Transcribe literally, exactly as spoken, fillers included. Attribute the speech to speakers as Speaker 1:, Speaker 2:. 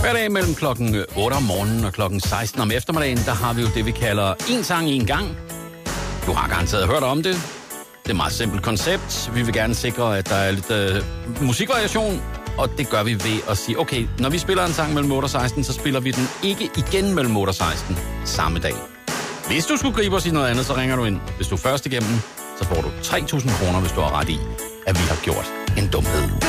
Speaker 1: Hver dag mellem klokken otte om morgenen og klokken seksten om eftermiddagen, der har vi jo det, vi kalder en sang en gang. Du har garanteret hørt om det. Det er et meget simpelt koncept. Vi vil gerne sikre, at der er lidt øh, musikvariation, og det gør vi ved at sige, okay, når vi spiller en sang mellem otte og seksten, så spiller vi den ikke igen mellem otte og seksten samme dag. Hvis du skulle gribe os i noget andet, så ringer du ind. Hvis du er først igennem, så får du tre tusind kroner, hvis du har ret i, at vi har gjort en dumhed.